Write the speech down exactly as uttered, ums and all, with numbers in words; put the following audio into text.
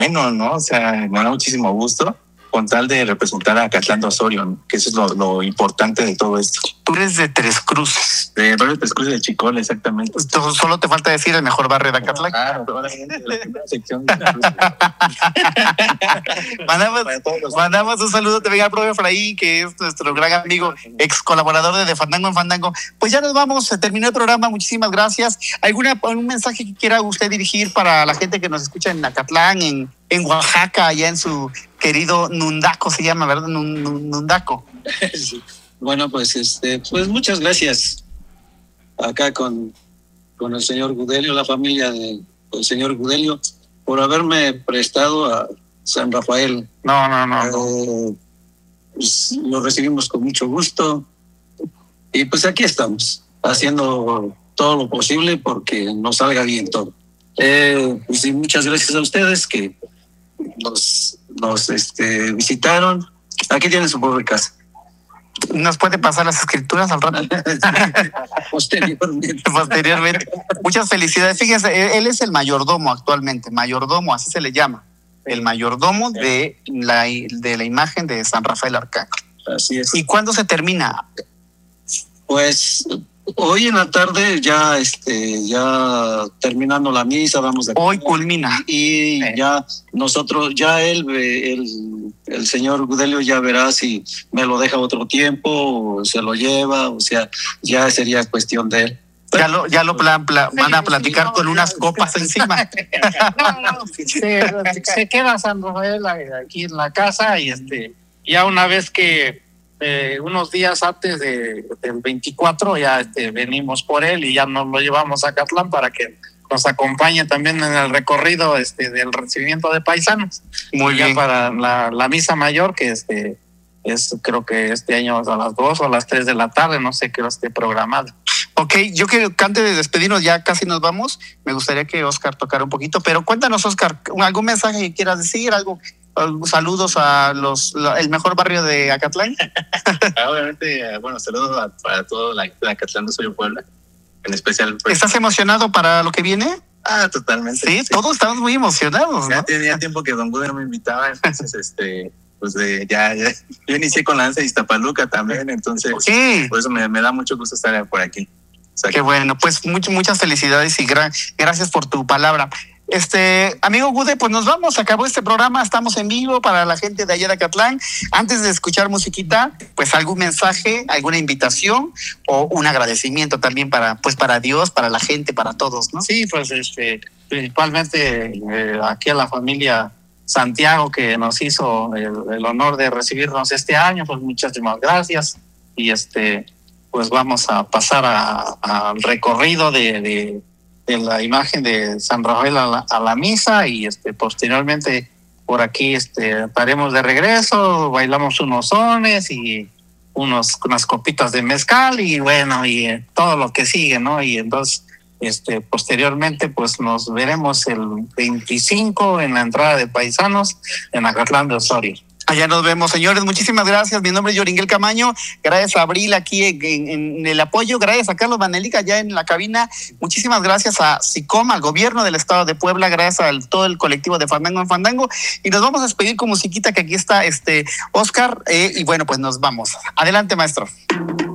menos, ¿no? O sea, me da muchísimo gusto con tal de representar a Acatlán de Osorio, ¿no? Que eso es lo, lo importante de todo esto. Tú eres de Tres Cruces. De barrio Tres Cruces de Chicol, exactamente. Entonces, solo te falta decir el mejor barrio de Acatlán. Claro, toda la gente de la primera sección de Tres Cruces. mandamos, mandamos un saludo también al profe Efraín, que es nuestro gran amigo, ex colaborador de, de Fandango en Fandango. Pues ya nos vamos, se terminó el programa, muchísimas gracias. ¿Alguna, algún mensaje que quiera usted dirigir para la gente que nos escucha en Acatlán, en, en Oaxaca, allá en su querido Nundaco, se llama, ¿verdad? Nundaco. Sí. Bueno, pues este, pues muchas gracias acá con, con el señor Gudelio, la familia del de, señor Gudelio, por haberme prestado a San Rafael. No, no, no. Eh, pues, lo recibimos con mucho gusto y pues aquí estamos, haciendo todo lo posible porque nos salga bien todo. Eh, pues, y muchas gracias a ustedes que nos, nos este, visitaron. Aquí tienen su pobre casa. ¿Nos puede pasar las escrituras al rato? Posteriormente. Posteriormente. Muchas felicidades. Fíjese, él es el mayordomo actualmente, mayordomo, así se le llama. El mayordomo de la, de la imagen de San Rafael Arcángel. Así es. ¿Y cuándo se termina? Pues hoy en la tarde ya este ya terminando la misa vamos de hoy culmina y eh. ya nosotros ya él el, el señor Gudelio ya verá si me lo deja otro tiempo o se lo lleva, o sea, ya sería cuestión de él. Ya lo, ya lo plan, plan, van a platicar sí, no, con no, unas copas encima. No, no, se, se queda San Rafael aquí en la casa y este ya una vez que Eh, unos días antes de, del veinticuatro ya este, venimos por él y ya nos lo llevamos a Acatlán para que nos acompañe también en el recorrido este, del recibimiento de paisanos. Muy y bien. Ya para la, la misa mayor, que este es creo que este año a las dos o a las tres de la tarde, no sé qué esté programado. Ok, yo quiero que antes de despedirnos, ya casi nos vamos, me gustaría que Oscar tocara un poquito, pero cuéntanos, Oscar, algún mensaje que quieras decir, algo, saludos a los el mejor barrio de Acatlán. Obviamente, bueno, saludos a, para todo la de Acatlán de Osorio, Puebla, en especial. Pues, ¿estás emocionado para lo que viene? Ah, totalmente. Sí, sí. Todos estamos muy emocionados, ya ¿no? tenía tiempo que Don Gude no me invitaba, entonces, este, pues de, ya, ya, yo inicié con la danza de Iztapaluca también, entonces, sí. Por eso me, me da mucho gusto estar por aquí. O sea, qué que... bueno, pues mucho, muchas felicidades y gra- gracias por tu palabra. Este, amigo Gude, pues nos vamos, acabó este programa, estamos en vivo para la gente de allá de Acatlán. Antes de escuchar musiquita, pues algún mensaje, alguna invitación o un agradecimiento también para, pues para Dios, para la gente, para todos, ¿no? Sí, pues este, principalmente eh, aquí a la familia Santiago que nos hizo el, el honor de recibirnos este año, pues muchísimas gracias y este, pues vamos a pasar al recorrido de, de de la imagen de San Rafael a la, a la misa y este posteriormente por aquí este estaremos de regreso, bailamos unos sones y unos unas copitas de mezcal y bueno y eh, todo lo que sigue, ¿no? Y entonces este posteriormente pues nos veremos el veinticinco en la entrada de paisanos en Acatlán de Osorio. Allá nos vemos, señores. Muchísimas gracias. Mi nombre es Yoringuel Camaño. Gracias a Abril aquí en, en, en el apoyo. Gracias a Carlos Manelica allá en la cabina. Muchísimas gracias a SICOM, al gobierno del estado de Puebla. Gracias a todo el colectivo de Fandango en Fandango. Y nos vamos a despedir con musiquita que aquí está este Oscar. Eh, y bueno, pues nos vamos. Adelante, maestro.